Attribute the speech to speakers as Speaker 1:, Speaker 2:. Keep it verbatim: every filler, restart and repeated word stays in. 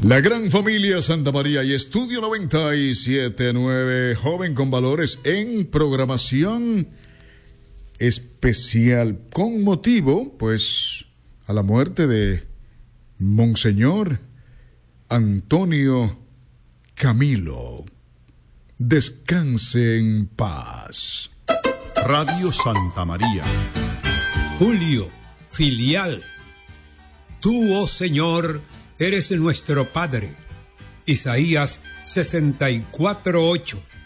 Speaker 1: La gran familia Santa María y Estudio noventa y siete punto nueve, joven con valores en programación especial con motivo, pues, a la muerte de Monseñor Antonio Camilo. Descanse en paz.
Speaker 2: Radio Santa María.
Speaker 3: Julio, filial. Tú, oh Señor, eres nuestro Padre. Isaías sesenta y cuatro, ocho.